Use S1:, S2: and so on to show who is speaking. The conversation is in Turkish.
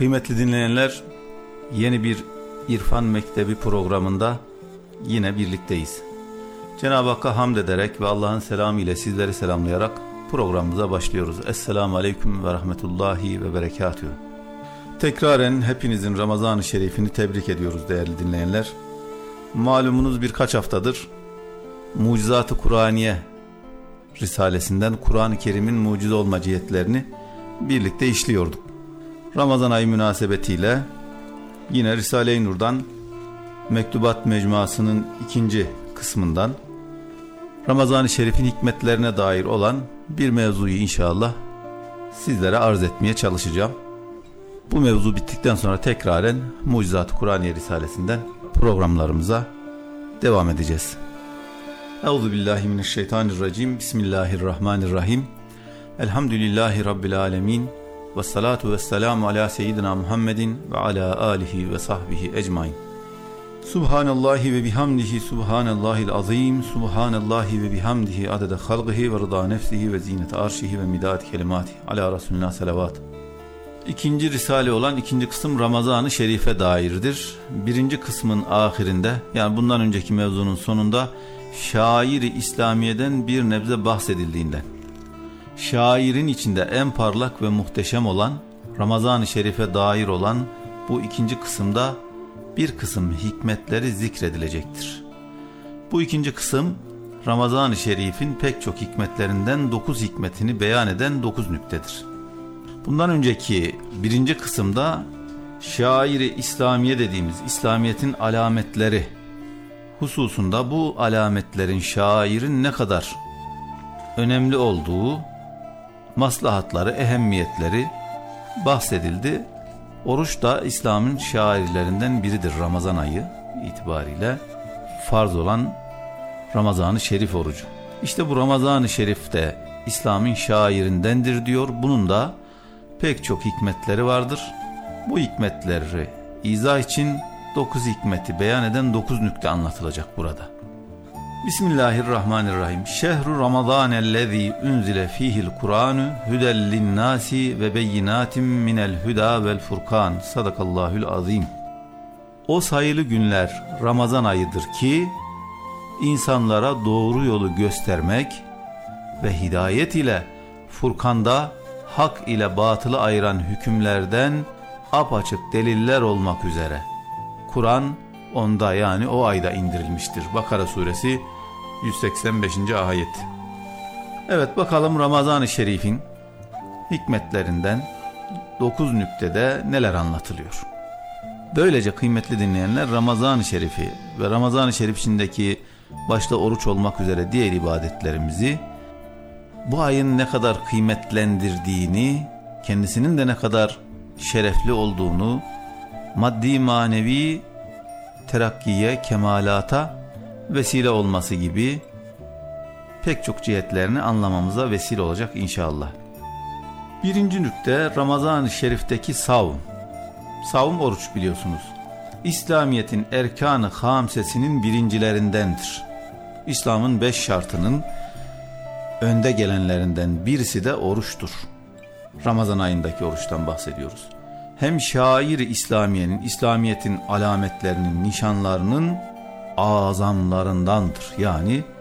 S1: Kıymetli dinleyenler, yeni bir İrfan Mektebi programında yine birlikteyiz. Cenab-ı Hakk'a hamd ederek ve Allah'ın selamı ile sizleri selamlayarak programımıza başlıyoruz. Esselamu Aleyküm ve Rahmetullahi ve Berekatühü. Tekraren hepinizin Ramazan-ı Şerifini tebrik ediyoruz değerli dinleyenler. Malumunuz birkaç haftadır Mucizat-ı Kur'aniye Risalesinden Kur'an-ı Kerim'in mucize olma cihetlerini birlikte işliyorduk. Ramazan ayı münasebetiyle yine Risale-i Nur'dan Mektubat Mecmuası'nın ikinci kısmından Ramazan-ı Şerif'in hikmetlerine dair olan bir mevzuyu inşallah sizlere arz etmeye çalışacağım. Bu mevzu bittikten sonra tekraren Mucizat-ı Kur'aniye Risalesinden programlarımıza devam edeceğiz. Euzubillahimineşşeytanirracim. Bismillahirrahmanirrahim. Elhamdülillahi Rabbil alemin. Ve salatu ve selamu ala seyyidina Muhammedin ve ala alihi ve sahbihi ecmain. Subhanallahi ve bihamdihi subhanallahil azim. Subhanallahi ve bihamdihi adede halqihi ve rıda nefsihi ve zinete arşihi ve midad kelimatihi. Ala Resulina salavat. İkinci risale olan ikinci kısım Ramazan-ı Şerif'e dairdir. Birinci kısmın ahirinde, yani bundan önceki mevzunun sonunda şair-i İslamiye'den bir nebze bahsedildiğinden, şairin içinde en parlak ve muhteşem olan Ramazan-ı Şerif'e dair olan bu ikinci kısımda bir kısım hikmetleri zikredilecektir. Bu ikinci kısım Ramazan-ı Şerif'in pek çok hikmetlerinden 9 hikmetini beyan eden 9 nüktedir. Bundan önceki birinci kısımda şair-i İslamiye dediğimiz İslamiyet'in alametleri hususunda bu alametlerin şairin ne kadar önemli olduğu, maslahatları, ehemmiyetleri bahsedildi. Oruç da İslam'ın şairlerinden biridir. Ramazan ayı itibariyle farz olan Ramazan-ı Şerif orucu. İşte bu Ramazan-ı Şerif de İslam'ın şairindendir diyor. Bunun da pek çok hikmetleri vardır. Bu hikmetleri izah için 9 hikmeti beyan eden 9 nükte anlatılacak burada. Bismillahirrahmanirrahim. Şehru Ramazanellezî unzile fîhil Kur'anu hudel linnâsi ve beyinatin minel huda vel furkan. Sadakallahül azim. O sayılı günler Ramazan ayıdır ki insanlara doğru yolu göstermek ve hidayet ile Furkan'da hak ile batılı ayıran hükümlerden apaçık deliller olmak üzere. Kur'an onda, yani o ayda indirilmiştir. Bakara suresi 185. ayet. Evet, bakalım Ramazan-ı Şerif'in hikmetlerinden 9 nüktede neler anlatılıyor. Böylece kıymetli dinleyenler, Ramazan-ı Şerif'i ve Ramazan-ı Şerif içindeki başta oruç olmak üzere diğer ibadetlerimizi, bu ayın ne kadar kıymetlendirdiğini, kendisinin de ne kadar şerefli olduğunu, maddi manevi terakkiye, kemalata vesile olması gibi pek çok cihetlerini anlamamıza vesile olacak inşallah. Birinci nükte Ramazan-ı Şerif'teki savm. Savm, oruç biliyorsunuz, İslamiyet'in erkan-ı hamsesinin birincilerindendir. İslam'ın 5 şartının önde gelenlerinden birisi de oruçtur. Ramazan ayındaki oruçtan bahsediyoruz. Hem şair-i İslamiye'nin, İslamiyet'in alametlerinin, nişanlarının azamlarındandır. Yani